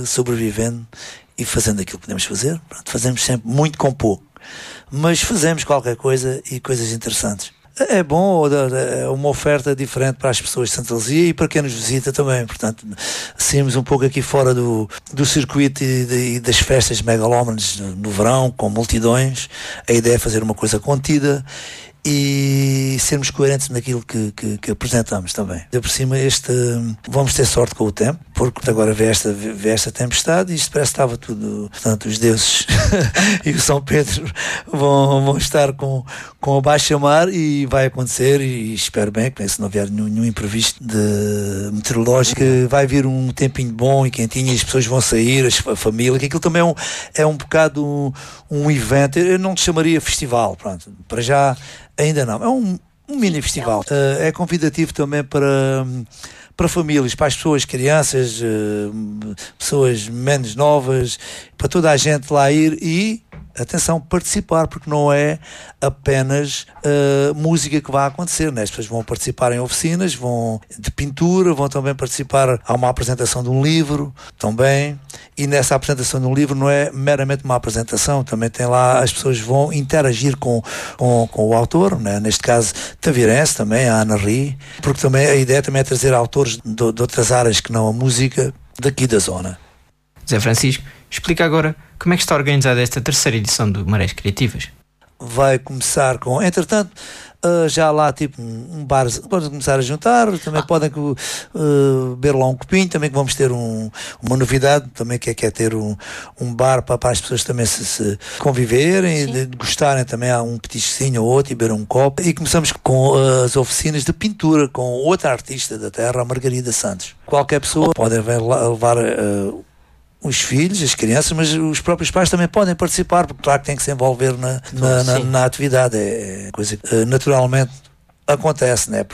sobrevivendo e fazendo aquilo que podemos fazer. Pronto, fazemos sempre muito com pouco, mas fazemos qualquer coisa e coisas interessantes. É bom, é uma oferta diferente para as pessoas de Santa Luzia e para quem nos visita também. Portanto, saímos um pouco aqui fora do circuito e das festas megalómanas no verão, com multidões. A ideia é fazer uma coisa contida e sermos coerentes naquilo que apresentamos também. De por cima, vamos ter sorte com o tempo, porque agora vê esta tempestade e isto parece que estava tudo. Portanto, os deuses e o São Pedro vão estar com a baixa-mar e vai acontecer, e espero bem que se não houver nenhum imprevisto meteorológico, vai vir um tempinho bom e quentinho e as pessoas vão sair, a família, que aquilo também é um bocado um evento. Eu não te chamaria festival, pronto, para já ainda não, é um mini festival. É convidativo também para famílias, para as pessoas, crianças, pessoas menos novas, para toda a gente lá ir e, atenção, participar, porque não é apenas música que vai acontecer, né? As pessoas vão participar em oficinas, vão de pintura, vão também participar, há uma apresentação de um livro também, e nessa apresentação de um livro não é meramente uma apresentação, também tem lá, as pessoas vão interagir com o autor, né? Neste caso Tavirense também, a Ana Ri, porque também a ideia também é trazer autores de outras áreas que não a música daqui da zona. Zé Francisco, explica agora como é que está organizada esta terceira edição do Marés Criativas. Vai começar com, entretanto, já lá tipo um bar, podem começar a juntar, também podem beber lá um copinho, também que vamos ter uma novidade, também que é ter um bar para as pessoas também se conviverem, de gostarem também, há um petiscozinho ou outro e beber um copo. E começamos com as oficinas de pintura com outra artista da terra, a Margarida Santos. Qualquer pessoa pode levar os filhos, as crianças, mas os próprios pais também podem participar, porque claro que tem que se envolver na atividade. É coisa que naturalmente acontece, né?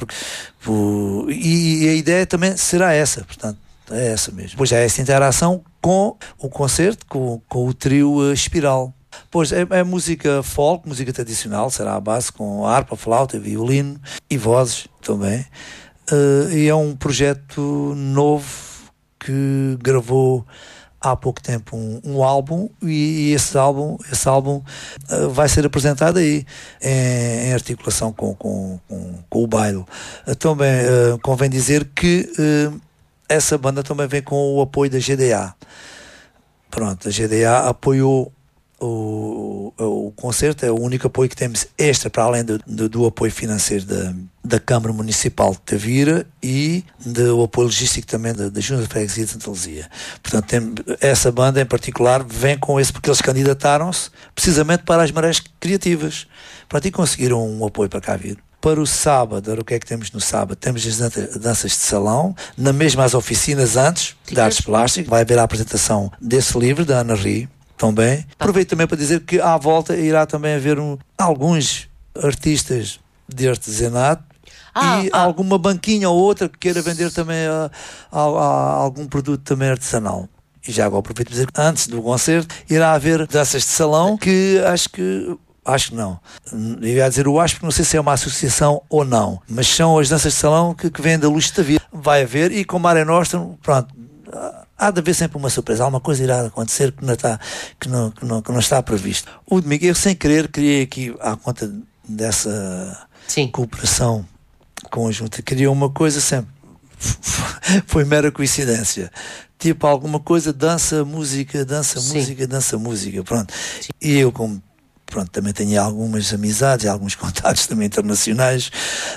E a ideia também será essa, portanto, é essa mesmo. Pois é essa interação com o concerto, com o trio Espiral. Pois é música folk, música tradicional, será a base com harpa, flauta, violino e vozes também. E é um projeto novo que gravou há pouco tempo um álbum, e esse álbum vai ser apresentado aí em articulação com o baile. Também convém dizer que essa banda também vem com o apoio da GDA. Pronto, a GDA apoiou o concerto, é o único apoio que temos extra para além do apoio financeiro da Câmara Municipal de Tavira e do apoio logístico também da Junta de Freguesia de Santa Luzia. Portanto, essa banda em particular vem com esse, porque eles candidataram-se precisamente para as Marés Criativas, para ti conseguiram um apoio para cá vir. Para o sábado, o que é que temos no sábado? Temos as danças de salão, na mesma as oficinas antes, de artes plásticas, vai haver a apresentação desse livro da Ana Ri, também. Aproveito também para dizer que à volta irá também haver alguns artistas de artesanato e alguma banquinha ou outra que queira vender também algum produto também artesanal. E já agora aproveito para dizer que antes do concerto irá haver danças de salão, que acho que não. Eu ia dizer porque não sei se é uma associação ou não, mas são as danças de salão que vêm da Luz de Tavira. Vai haver, e com Mare Nostrum, pronto, há de haver sempre uma surpresa, alguma coisa irá acontecer que não está previsto. O domingo, eu sem querer criei aqui, à conta dessa cooperação conjunta, criei uma coisa sempre, foi mera coincidência, tipo alguma coisa, dança, música, pronto. E eu, como também tenho algumas amizades, alguns contatos também internacionais,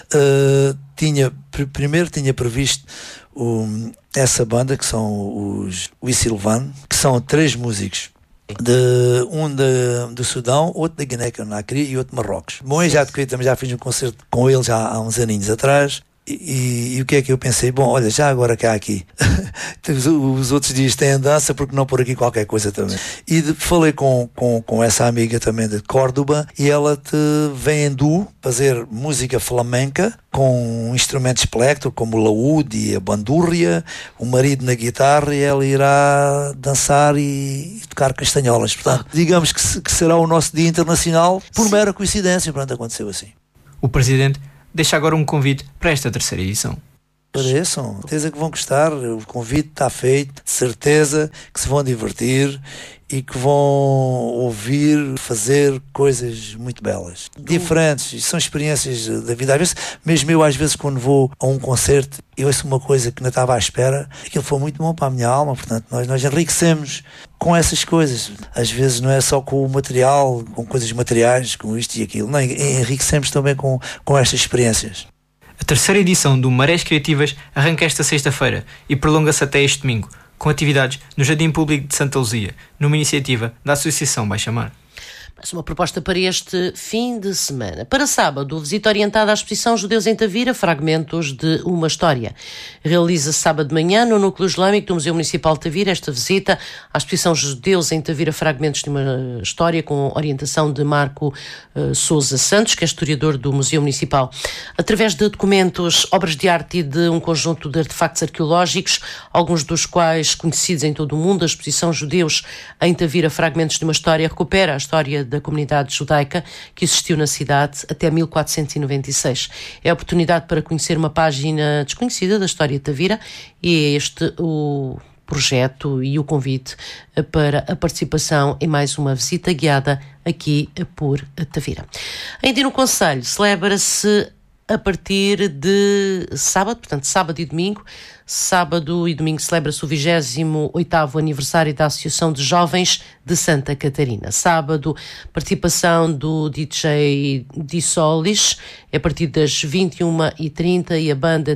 primeiro tinha previsto essa banda, que são os Wissilvan, que são 3 músicos, um do Sudão, outro da Guiné-Conakry e outro de Marrocos. Bom, eu já fiz um concerto com eles há uns aninhos atrás. E o que é que eu pensei? Bom, olha, já agora cá aqui os outros dias têm dança, porque não por aqui qualquer coisa também. E falei com essa amiga também de Córdoba, e ela vem em duo fazer música flamenca com instrumentos espectro como o laúde e a bandúrria, o marido na guitarra, e ela irá dançar e tocar castanholas. Portanto, digamos que será o nosso dia internacional por mera coincidência. Pronto, aconteceu assim. O Presidente deixa agora um convite para esta terceira edição. Pareçam, certeza que vão gostar, o convite está feito, certeza que se vão divertir e que vão ouvir, fazer coisas muito belas, diferentes, são experiências da vida. Às vezes quando vou a um concerto, eu ouço uma coisa que não estava à espera, aquilo foi muito bom para a minha alma, portanto nós enriquecemos com essas coisas. Às vezes não é só com o material, com coisas materiais, com isto e aquilo, não, enriquecemos também com estas experiências. A terceira edição do Marés Criativas arranca esta sexta-feira e prolonga-se até este domingo, com atividades no Jardim Público de Santa Luzia, numa iniciativa da Associação Baixa Mar. Mais uma proposta para este fim de semana. Para sábado, visita orientada à exposição Judeus em Tavira, fragmentos de uma história. Realiza-se sábado de manhã no Núcleo Islâmico do Museu Municipal de Tavira esta visita à exposição Judeus em Tavira, fragmentos de uma história, com orientação de Marco Sousa Santos, que é historiador do Museu Municipal. Através de documentos, obras de arte e de um conjunto de artefactos arqueológicos, alguns dos quais conhecidos em todo o mundo, a exposição Judeus em Tavira, fragmentos de uma história, recupera a história da comunidade judaica que existiu na cidade até 1496. É a oportunidade para conhecer uma página desconhecida da história de Tavira e é este o projeto e o convite para a participação em mais uma visita guiada aqui por Tavira. Ainda no Concelho, celebra-se a partir de sábado, portanto sábado e domingo. Sábado e domingo celebra-se o 28º aniversário da Associação de Jovens de Santa Catarina. Sábado, participação do DJ Dissolis, a partir das 21h30 e a banda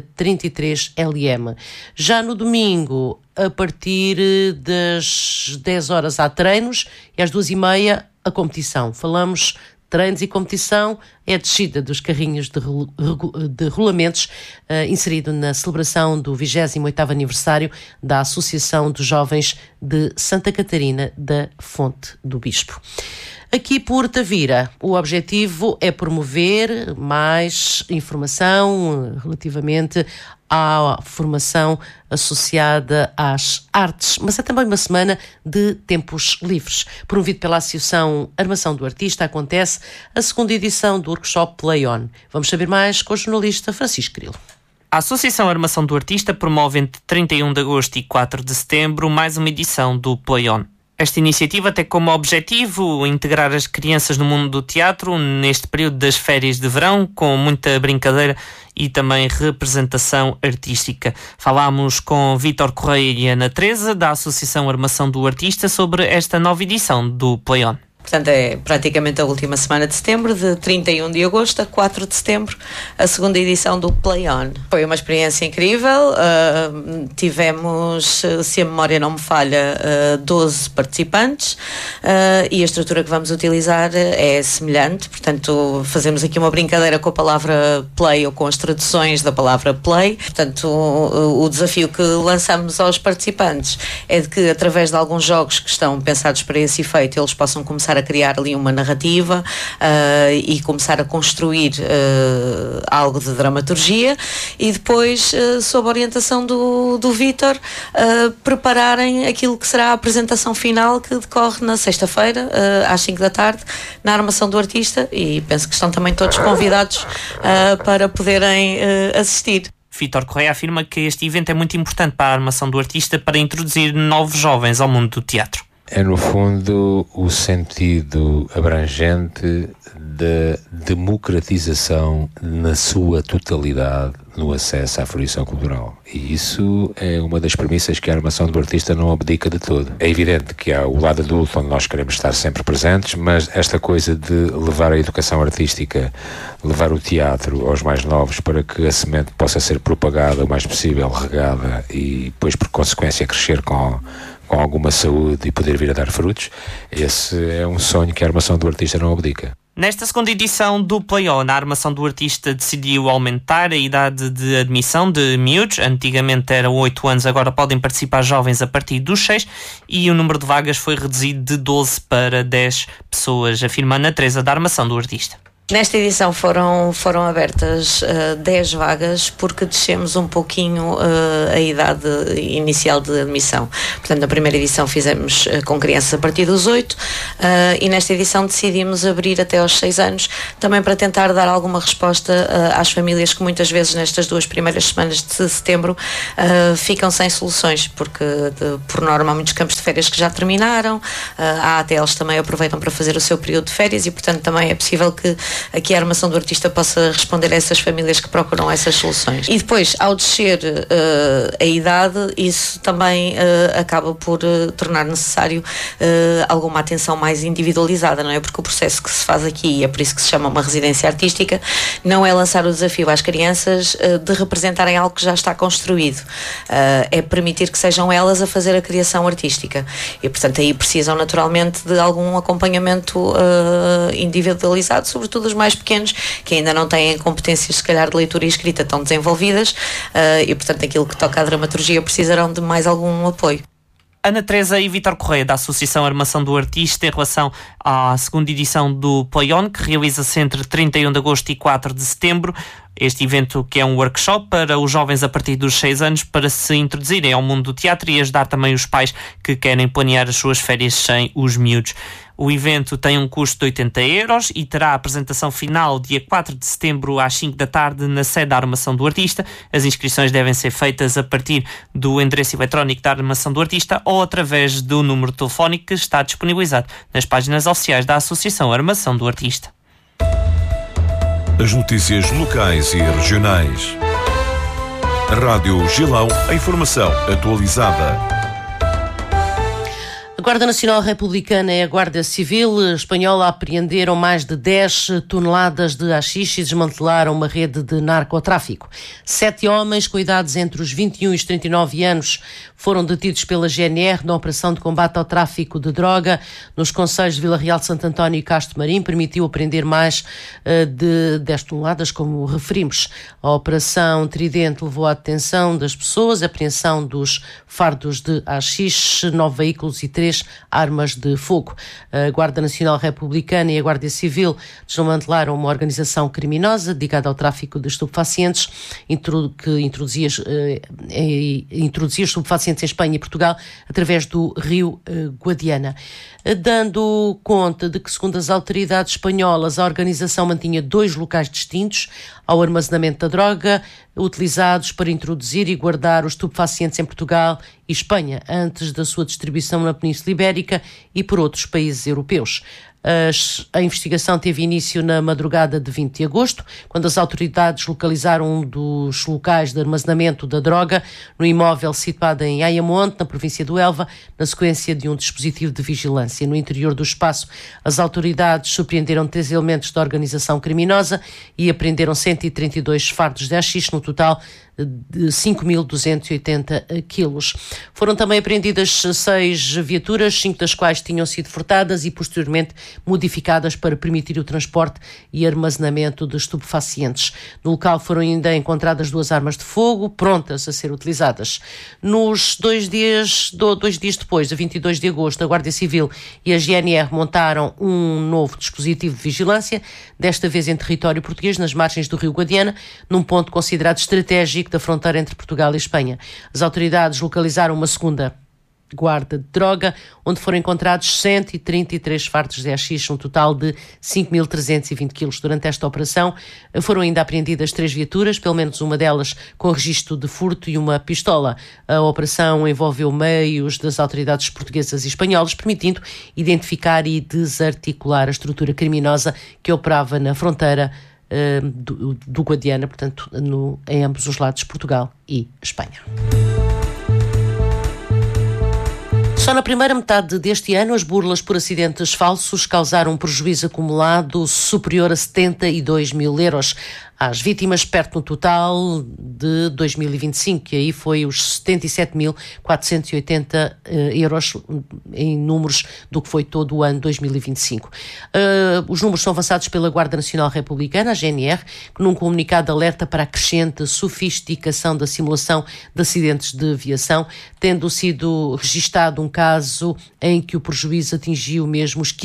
33LM. Já no domingo, a partir das 10 horas há treinos e às 2h30 a competição. Falamos treinos e competição, é a descida dos carrinhos de rolamentos inserido na celebração do 28º aniversário da Associação dos Jovens de Santa Catarina da Fonte do Bispo. Aqui por Tavira, o objetivo é promover mais informação relativamente à formação associada às artes, mas é também uma semana de tempos livres. Promovido pela Associação Armação do Artista, acontece a segunda edição do workshop Play On. Vamos saber mais com o jornalista Francisco Grilo. A Associação Armação do Artista promove entre 31 de agosto e 4 de setembro mais uma edição do Play On. Esta iniciativa tem como objetivo integrar as crianças no mundo do teatro neste período das férias de verão, com muita brincadeira e também representação artística. Falámos com Vítor Correia e Ana Teresa, da Associação Armação do Artista, sobre esta nova edição do Play On. Portanto, é praticamente a última semana de setembro, de 31 de agosto a 4 de setembro, a segunda edição do Play On. Foi uma experiência incrível, tivemos, se a memória não me falha, 12 participantes e a estrutura que vamos utilizar é semelhante, portanto fazemos aqui uma brincadeira com a palavra play ou com as traduções da palavra play. Portanto, o desafio que lançamos aos participantes é de que, através de alguns jogos que estão pensados para esse efeito, eles possam começar a criar ali uma narrativa e começar a construir algo de dramaturgia e depois, sob a orientação do Vítor, prepararem aquilo que será a apresentação final que decorre na sexta-feira, às 5 da tarde, na Armação do Artista, e penso que estão também todos convidados para poderem assistir. Vítor Correia afirma que este evento é muito importante para a Armação do Artista para introduzir novos jovens ao mundo do teatro. É, no fundo, o sentido abrangente da democratização na sua totalidade no acesso à fruição cultural. E isso é uma das premissas que a Armação do Artista não abdica de todo. É evidente que há o lado adulto, onde nós queremos estar sempre presentes, mas esta coisa de levar a educação artística, levar o teatro aos mais novos para que a semente possa ser propagada o mais possível, regada e depois, por consequência, crescer com alguma saúde e poder vir a dar frutos, esse é um sonho que a Armação do Artista não abdica. Nesta segunda edição do Play On, a Armação do Artista decidiu aumentar a idade de admissão de miúdos. Antigamente eram 8 anos, agora podem participar jovens a partir dos 6, e o número de vagas foi reduzido de 12 para 10 pessoas, afirma Ana Teresa, da Armação do Artista. Nesta edição foram abertas 10 vagas porque descemos um pouquinho a idade inicial de admissão. Portanto, na primeira edição fizemos com crianças a partir dos 8 e nesta edição decidimos abrir até aos 6 anos, também para tentar dar alguma resposta às famílias que muitas vezes nestas 2 primeiras semanas de setembro ficam sem soluções, porque por norma há muitos campos de férias que já terminaram, há até eles também aproveitam para fazer o seu período de férias e portanto também é possível que aqui a Armação do Artista possa responder a essas famílias que procuram essas soluções. E depois, ao descer a idade, isso também acaba por tornar necessário alguma atenção mais individualizada, não é? Porque o processo que se faz aqui, e é por isso que se chama uma residência artística, não é lançar o desafio às crianças de representarem algo que já está construído. É permitir que sejam elas a fazer a criação artística. E, portanto, aí precisam naturalmente de algum acompanhamento individualizado, sobretudo os mais pequenos, que ainda não têm competências, se calhar, de leitura e escrita tão desenvolvidas e, portanto, aquilo que toca à dramaturgia precisarão de mais algum apoio. Ana Teresa e Vítor Correia, da Associação Armação do Artista, em relação à segunda edição do Pleione, que realiza-se entre 31 de agosto e 4 de setembro. Este evento que é um workshop para os jovens a partir dos 6 anos para se introduzirem ao mundo do teatro e ajudar também os pais que querem planear as suas férias sem os miúdos. O evento tem um custo de 80 euros e terá a apresentação final dia 4 de setembro às 5 da tarde na sede da Armação do Artista. As inscrições devem ser feitas a partir do endereço eletrónico da Armação do Artista ou através do número telefónico que está disponibilizado nas páginas oficiais da Associação Armação do Artista. As notícias locais e regionais. Rádio Gilão, a informação atualizada. A Guarda Nacional Republicana e a Guarda Civil Espanhola apreenderam mais de 10 toneladas de haxixe e desmantelaram uma rede de narcotráfico. 7 homens com idades entre os 21 e os 39 anos foram detidos pela GNR na operação de combate ao tráfico de droga nos concelhos de Vila Real de Santo António e Castro Marim. Permitiu apreender mais de 10 toneladas, como referimos. A operação Tridente levou à detenção das pessoas, a apreensão dos fardos de haxixe, 9 veículos e 3 armas de fogo. A Guarda Nacional Republicana e a Guarda Civil desmantelaram uma organização criminosa dedicada ao tráfico de estupefacientes que introduzia estupefacientes em Espanha e Portugal através do rio Guadiana. Dando conta de que, segundo as autoridades espanholas, a organização mantinha 2 locais distintos ao armazenamento da droga, utilizados para introduzir e guardar os estupefacientes em Portugal e Espanha, antes da sua distribuição na Península Ibérica e por outros países europeus. A investigação teve início na madrugada de 20 de agosto, quando as autoridades localizaram um dos locais de armazenamento da droga no imóvel situado em Ayamonte, na província do Elva, na sequência de um dispositivo de vigilância. No interior do espaço, as autoridades surpreenderam 3 elementos da organização criminosa e apreenderam 132 fardos de haxixe, no total de 5.280 quilos. Foram também apreendidas 6 viaturas, 5 das quais tinham sido furtadas e posteriormente modificadas para permitir o transporte e armazenamento de estupefacientes. No local foram ainda encontradas 2 armas de fogo prontas a ser utilizadas. Nos 2 dias depois, a 22 de agosto, a Guarda Civil e a GNR montaram um novo dispositivo de vigilância, desta vez em território português, nas margens do rio Guadiana, num ponto considerado estratégico da fronteira entre Portugal e Espanha. As autoridades localizaram uma segunda guarda de droga, onde foram encontrados 133 fardos de haxixe, um total de 5.320 quilos. Durante esta operação foram ainda apreendidas 3 viaturas, pelo menos uma delas com registro de furto e uma pistola. A operação envolveu meios das autoridades portuguesas e espanholas, permitindo identificar e desarticular a estrutura criminosa que operava na fronteira do Guadiana, portanto, em ambos os lados, Portugal e Espanha. Só na primeira metade deste ano, as burlas por acidentes falsos causaram um prejuízo acumulado superior a 72 mil euros. às vítimas, perto no total de 2025, que aí foi os 77.480 euros em números do que foi todo o ano 2025. Os números são avançados pela Guarda Nacional Republicana, a GNR, que num comunicado alerta para a crescente sofisticação da simulação de acidentes de aviação, tendo sido registado um caso em que o prejuízo atingiu mesmo os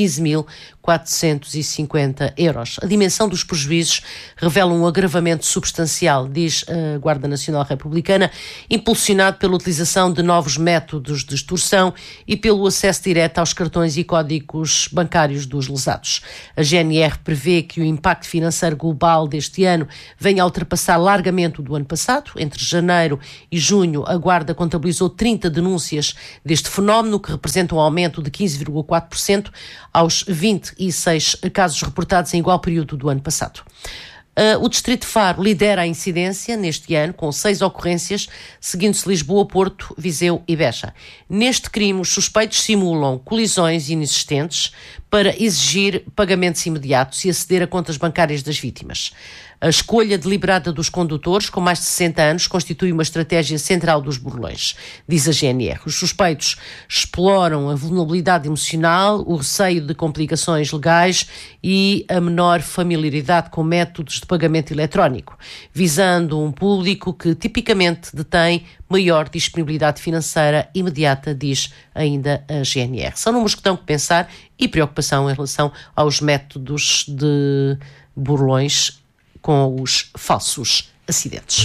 15.450 euros. A dimensão dos prejuízos revela um agravamento substancial, diz a Guarda Nacional Republicana, impulsionado pela utilização de novos métodos de extorsão e pelo acesso direto aos cartões e códigos bancários dos lesados. A GNR prevê que o impacto financeiro global deste ano venha a ultrapassar largamente o do ano passado. Entre janeiro e junho, a Guarda contabilizou 30 denúncias deste fenómeno, que representa um aumento de 15,4% aos 26 casos reportados em igual período do ano passado. O Distrito de Faro lidera a incidência neste ano, com 6 ocorrências, seguindo-se Lisboa, Porto, Viseu e Beja. Neste crime, os suspeitos simulam colisões inexistentes para exigir pagamentos imediatos e aceder a contas bancárias das vítimas. A escolha deliberada dos condutores, com mais de 60 anos, constitui uma estratégia central dos burlões, diz a GNR. Os suspeitos exploram a vulnerabilidade emocional, o receio de complicações legais e a menor familiaridade com métodos de pagamento eletrónico, visando um público que tipicamente detém maior disponibilidade financeira imediata, diz ainda a GNR. São números que dão que pensar e preocupação em relação aos métodos de burlões com os falsos acidentes.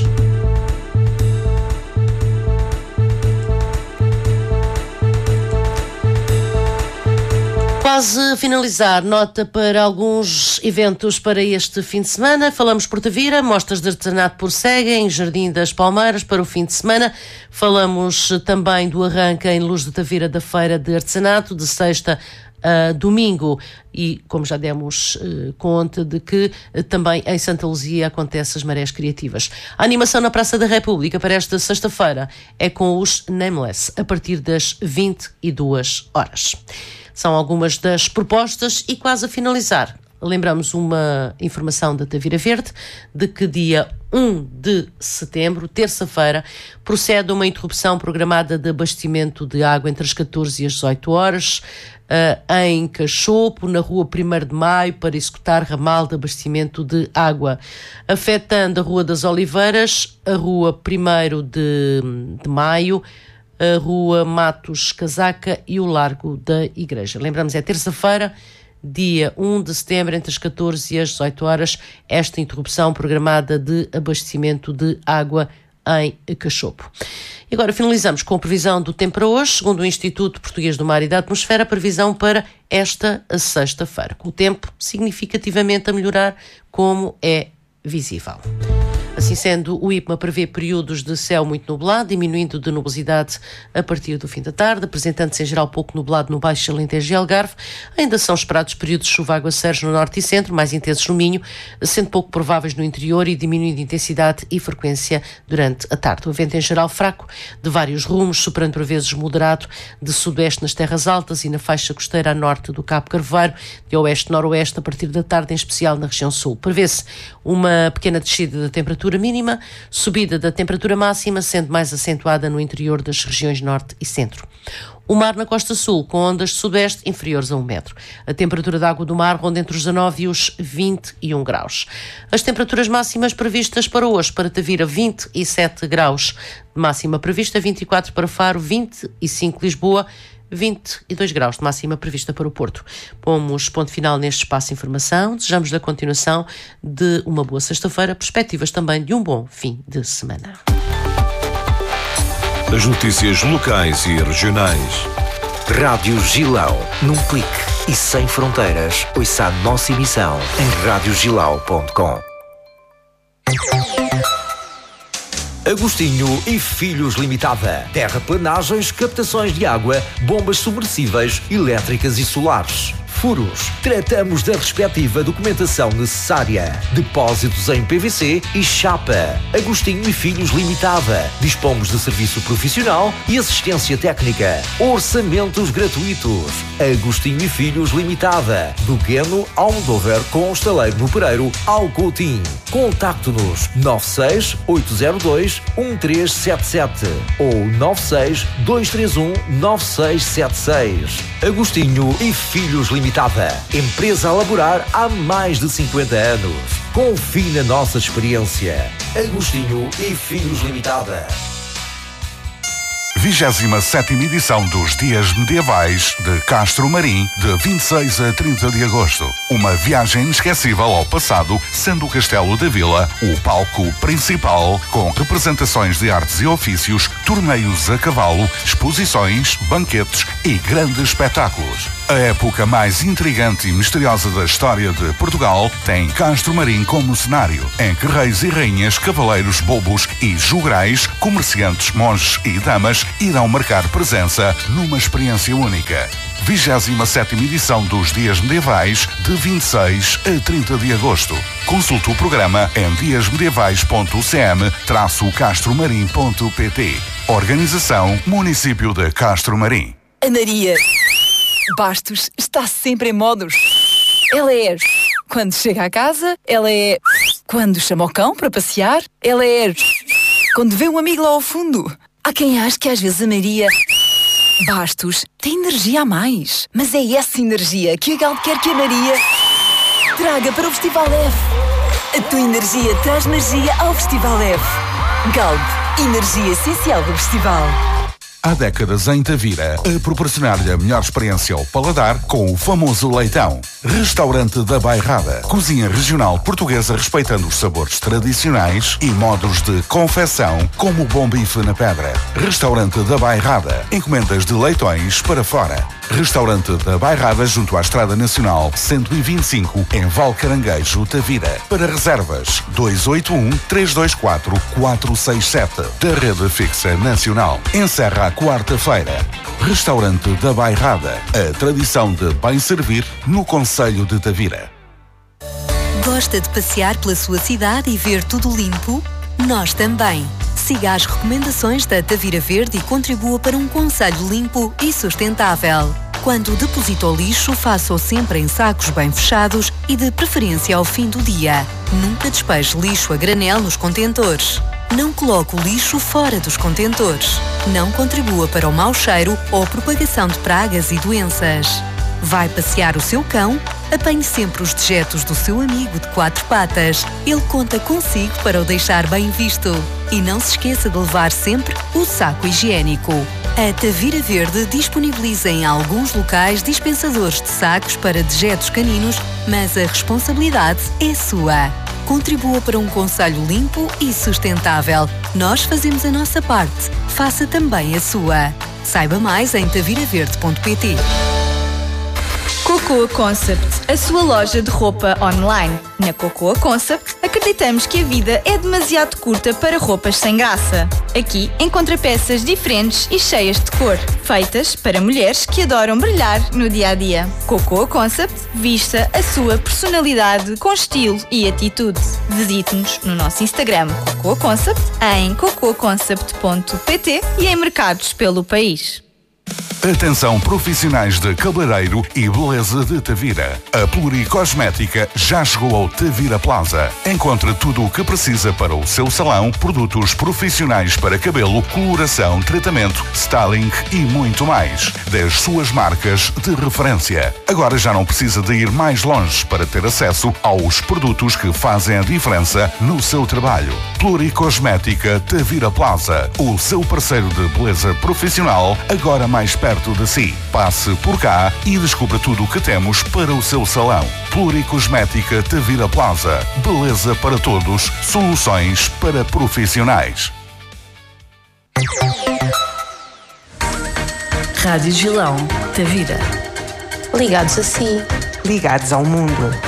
Quase a finalizar, nota para alguns eventos para este fim de semana. Falamos por Tavira, mostras de artesanato prosseguem, Jardim das Palmeiras para o fim de semana. Falamos também do arranque em Luz de Tavira da Feira de Artesanato, de sexta a domingo, e como já demos conta de que também em Santa Luzia acontecem as marés criativas. A animação na Praça da República para esta sexta-feira é com os Nameless, a partir das 22 horas. São algumas das propostas e quase a finalizar. Lembramos uma informação da Tavira Verde de que dia 1 de setembro, terça-feira, procede uma interrupção programada de abastecimento de água entre as 14 e as 18 horas em Cachopo, na rua 1º de Maio, para executar ramal de abastecimento de água, afetando a Rua das Oliveiras, a rua 1º de Maio, a rua Matos Casaca e o Largo da Igreja. Lembramos, é terça-feira, dia 1 de setembro, entre as 14 e as 18 horas, esta interrupção programada de abastecimento de água em Cachopo. E agora finalizamos com a previsão do tempo para hoje. Segundo o Instituto Português do Mar e da Atmosfera, a previsão para esta sexta-feira, com o tempo significativamente a melhorar, como é visível. Assim sendo, o IPMA prevê períodos de céu muito nublado, diminuindo de nubosidade a partir do fim da tarde, apresentando-se em geral pouco nublado no Baixo Alentejo e Algarve. Ainda são esperados períodos de chuva e aguaceiros no norte e centro, mais intensos no Minho, sendo pouco prováveis no interior e diminuindo intensidade e frequência durante a tarde. O vento em geral fraco, de vários rumos, superando por vezes moderado, de sudoeste nas terras altas e na faixa costeira a norte do Cabo Carvoeiro, de oeste-noroeste a partir da tarde, em especial na região sul. Prevê-se uma pequena descida da temperatura mínima, subida da temperatura máxima, sendo mais acentuada no interior das regiões norte e centro. O mar na costa sul, com ondas de sudoeste inferiores a 1 metro. A temperatura da água do mar ronda entre os 19 e os 21 graus. As temperaturas máximas previstas para hoje, para Tavira, 27 graus de máxima prevista, 24 para Faro, 25 Lisboa, 22 graus de máxima prevista para o Porto. Pomos ponto final neste espaço de informação. Desejamos a continuação de uma boa sexta-feira, perspectivas também de um bom fim de semana. As notícias locais e regionais. Rádio Gilão, num clique e sem fronteiras. Ouça a nossa emissão em radiogilau.com. Agostinho e Filhos Limitada. Terraplanagens, captações de água, bombas submersíveis, elétricas e solares. furos. Tratamos da respectiva documentação necessária. Depósitos em PVC e chapa. Agostinho e Filhos Limitada. Dispomos de serviço profissional e assistência técnica. Orçamentos gratuitos. Agostinho e Filhos Limitada. Do Gueno ao Almodóvar com Estaleiro no Pereiro ao Coutinho. Contacte-nos 96-802-1377 ou 96-231-9676. Agostinho e Filhos Limitada. Empresa a laborar há mais de 50 anos. Confie na nossa experiência. Agostinho e Filhos Limitada. 27ª edição dos Dias Medievais de Castro Marim, de 26 a 30 de agosto. Uma viagem inesquecível ao passado, sendo o Castelo da Vila o palco principal, com representações de artes e ofícios, torneios a cavalo, exposições, banquetes e grandes espetáculos. A época mais intrigante e misteriosa da história de Portugal tem Castro Marim como cenário, em que reis e rainhas, cavaleiros, bobos e jograis, comerciantes, monges e damas irão marcar presença numa experiência única. 27ª edição dos Dias Medievais, de 26 a 30 de agosto. Consulte o programa em diasmedievais.cm-castromarim.pt. Organização Município de Castro Marim. A Maria Bastos está sempre em modos. Ela é quando chega à casa, ela é quando chama o cão para passear, ela é quando vê um amigo lá ao fundo. Há quem ache que às vezes a Maria Bastos tem energia a mais, mas é essa energia que a Galp quer que a Maria traga para o Festival F. A tua energia traz magia ao Festival F. Galp, energia essencial do festival. Há décadas em Tavira, a proporcionar-lhe a melhor experiência ao paladar com o famoso leitão. Restaurante da Bairrada. Cozinha regional portuguesa respeitando os sabores tradicionais e modos de confecção, como o bom bife na pedra. Restaurante da Bairrada. Encomendas de leitões para fora. Restaurante da Bairrada junto à Estrada Nacional 125 em Valcaranguejo, Tavira. Para reservas 281-324-467 da Rede Fixa Nacional. Encerra a quarta-feira. Restaurante da Bairrada. A tradição de bem servir no concelho de Tavira. Gosta de passear pela sua cidade e ver tudo limpo? Nós também. Siga as recomendações da Tavira Verde e contribua para um concelho limpo e sustentável. Quando deposita o lixo, faça-o sempre em sacos bem fechados e de preferência ao fim do dia. Nunca despeje lixo a granel nos contentores. Não coloque o lixo fora dos contentores. Não contribua para o mau cheiro ou propagação de pragas e doenças. Vai passear o seu cão? Apanhe sempre os dejetos do seu amigo de 4 patas. Ele conta consigo para o deixar bem visto. E não se esqueça de levar sempre o saco higiênico. A Tavira Verde disponibiliza em alguns locais dispensadores de sacos para dejetos caninos, mas a responsabilidade é sua. Contribua para um concelho limpo e sustentável. Nós fazemos a nossa parte. Faça também a sua. Saiba mais em taviraverde.pt. Cocoa Concept, a sua loja de roupa online. Na Cocoa Concept, acreditamos que a vida é demasiado curta para roupas sem graça. Aqui encontra peças diferentes e cheias de cor, feitas para mulheres que adoram brilhar no dia-a-dia. Cocoa Concept, vista a sua personalidade com estilo e atitude. Visite-nos no nosso Instagram Cocoa Concept, em cocoaconcept.pt e em mercados pelo país. Atenção profissionais de cabeleireiro e beleza de Tavira. A Pluricosmética já chegou ao Tavira Plaza. Encontre tudo o que precisa para o seu salão, produtos profissionais para cabelo, coloração, tratamento, styling e muito mais. Das suas marcas de referência. Agora já não precisa de ir mais longe para ter acesso aos produtos que fazem a diferença no seu trabalho. Pluricosmética Tavira Plaza. O seu parceiro de beleza profissional, agora mais perto de si. Passe por cá e descubra tudo o que temos para o seu salão. Pluricosmética Tavira Plaza. Beleza para todos, soluções para profissionais. Rádio Gilão, Tavira. Ligados assim. Ligados ao mundo.